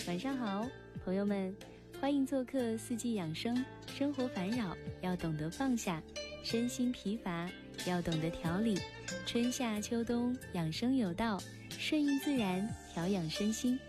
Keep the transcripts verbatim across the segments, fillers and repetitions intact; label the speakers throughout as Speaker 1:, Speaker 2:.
Speaker 1: 晚上好，朋友们，欢迎做客四季养生。生活烦扰要懂得放下，身心疲乏要懂得调理。春夏秋冬养生有道，顺应自然，调养身心。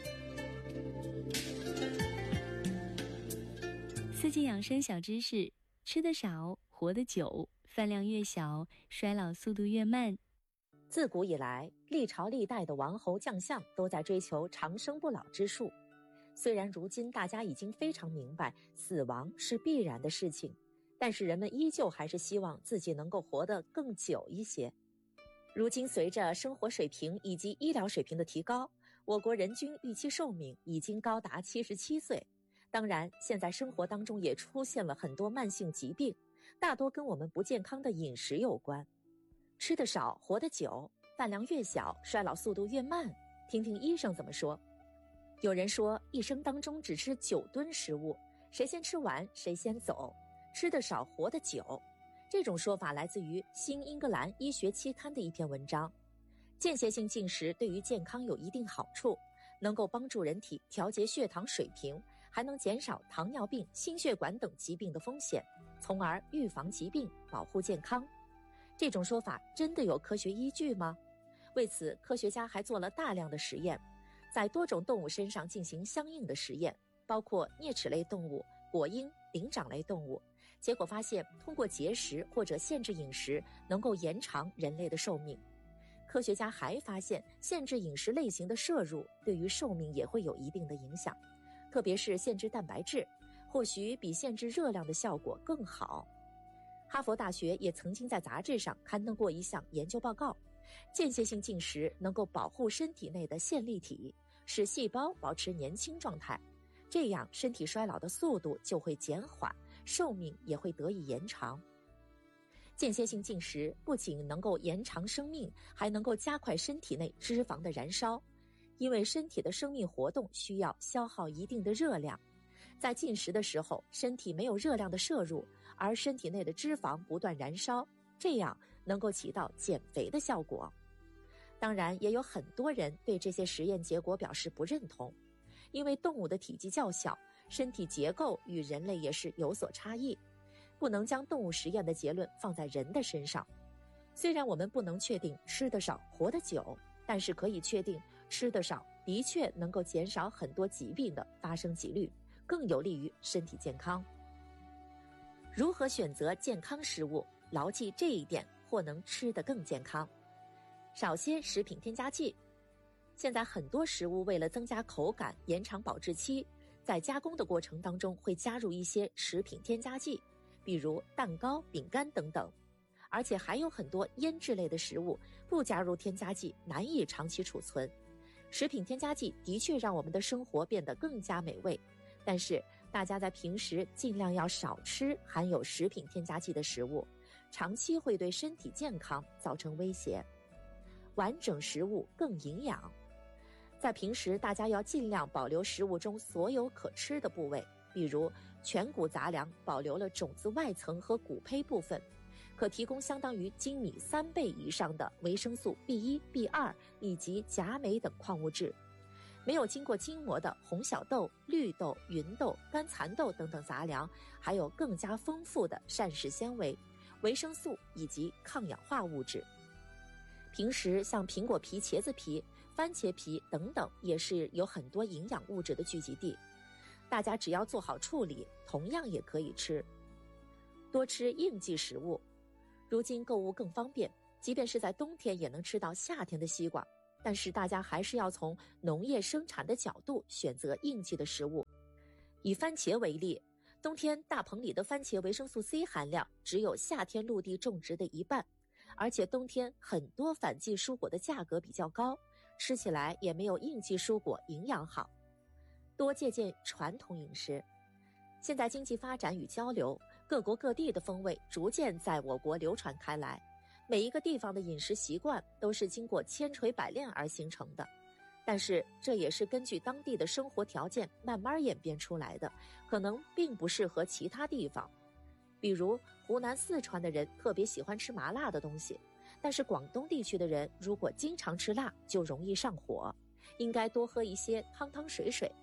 Speaker 1: 四季养生小知识：吃得少，活得久；饭量越小，衰老速度越慢。
Speaker 2: 自古以来，历朝历代的王侯将相都在追求长生不老之术。虽然如今大家已经非常明白死亡是必然的事情，但是人们依旧还是希望自己能够活得更久一些。如今随着生活水平以及医疗水平的提高，我国人均预期寿命已经高达七十七岁。当然，现在生活当中也出现了很多慢性疾病，大多跟我们不健康的饮食有关。吃得少，活得久，饭量越小，衰老速度越慢。听听医生怎么说。有人说，一生当中只吃九吨食物，谁先吃完谁先走。吃得少，活得久。这种说法来自于《新英格兰医学期刊》的一篇文章。间歇性进食对于健康有一定好处，能够帮助人体调节血糖水平，还能减少糖尿病、心血管等疾病的风险，从而预防疾病，保护健康。这种说法真的有科学依据吗？为此，科学家还做了大量的实验，在多种动物身上进行相应的实验，包括啮齿类动物、果蝇、灵长类动物。结果发现，通过节食或者限制饮食，能够延长人类的寿命。科学家还发现，限制饮食类型的摄入对于寿命也会有一定的影响，特别是限制蛋白质，或许比限制热量的效果更好。哈佛大学也曾经在杂志上刊登过一项研究报告，间歇性进食能够保护身体内的线粒体，使细胞保持年轻状态，这样身体衰老的速度就会减缓，寿命也会得以延长。间歇性进食不仅能够延长生命，还能够加快身体内脂肪的燃烧，因为身体的生命活动需要消耗一定的热量。在进食的时候，身体没有热量的摄入，而身体内的脂肪不断燃烧，这样能够起到减肥的效果。当然，也有很多人对这些实验结果表示不认同，因为动物的体积较小，身体结构与人类也是有所差异，不能将动物实验的结论放在人的身上。虽然我们不能确定吃得少活得久，但是可以确定吃得少的确能够减少很多疾病的发生几率，更有利于身体健康。如何选择健康食物？牢记这一点，或能吃得更健康。少些食品添加剂。现在很多食物为了增加口感、延长保质期，在加工的过程当中会加入一些食品添加剂，比如蛋糕、饼干等等。而且还有很多腌制类的食物不加入添加剂，难以长期储存。食品添加剂的确让我们的生活变得更加美味，但是大家在平时尽量要少吃含有食品添加剂的食物，长期会对身体健康造成威胁。完整食物更营养。在平时大家要尽量保留食物中所有可吃的部位，比如全谷杂粮保留了种子外层和谷胚部分，可提供相当于精米三倍以上的维生素 B 一、B 二 以及钾镁等矿物质。没有经过筋磨的红小豆、绿豆、芸豆、干蚕豆等等杂粮，还有更加丰富的膳食纤维、维生素以及抗氧化物质。平时像苹果皮、茄子皮、番茄皮等等，也是有很多营养物质的聚集地。大家只要做好处理，同样也可以吃。多吃应季食物。如今购物更方便，即便是在冬天也能吃到夏天的西瓜，但是大家还是要从农业生产的角度选择应季的食物。以番茄为例，冬天大棚里的番茄维生素 C 含量只有夏天陆地种植的一半，而且冬天很多反季蔬果的价格比较高，吃起来也没有应季蔬果营养好。多借鉴传统饮食。现在经济发展与交流，各国各地的风味逐渐在我国流传开来，每一个地方的饮食习惯都是经过千锤百炼而形成的，但是这也是根据当地的生活条件慢慢演变出来的，可能并不适合其他地方。比如湖南、四川的人特别喜欢吃麻辣的东西，但是广东地区的人如果经常吃辣就容易上火，应该多喝一些汤汤水水。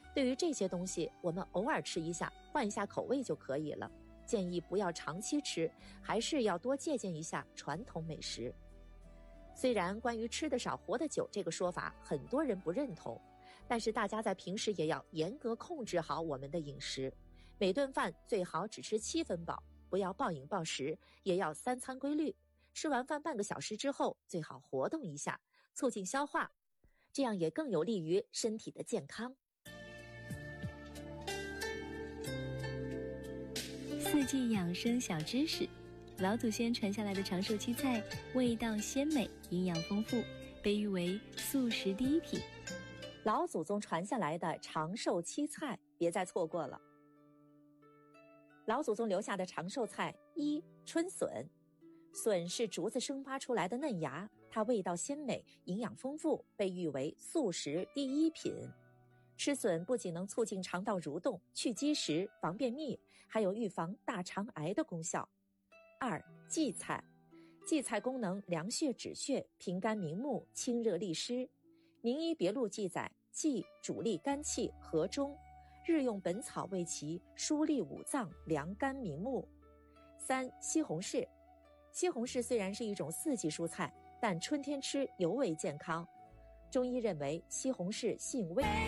Speaker 2: 对于这些东西，我们偶尔吃一下，换一下口味就可以了。建议不要长期吃，还是要多借鉴一下传统美食。虽然关于吃得少活得久这个说法很多人不认同，但是大家在平时也要严格控制好我们的饮食，每顿饭最好只吃七分饱，不要暴饮暴食，也要三餐规律。吃完饭半个小时之后，最好活动一下，促进消化，这样也更有利于身体的健康。
Speaker 1: 四季养生小知识，老祖先传下来的长寿七菜，味道鲜美，营养丰富，被誉为素食第一品。
Speaker 2: 老祖宗传下来的长寿七菜，别再错过了。老祖宗留下的长寿菜：一、春笋。笋是竹子生发出来的嫩芽，它味道鲜美，营养丰富，被誉为素食第一品。吃笋不仅能促进肠道蠕动、去积食、防便秘，还有预防大肠癌的功效。二、荠菜。荠菜功能凉血止血、平肝明目、清热利湿。《名医别录》记载，荠主利肝气和中，日用本草为其疏利五脏、凉肝明目。三、西红柿。西红柿虽然是一种四季蔬菜，但春天吃尤为健康。中医认为西红柿性微。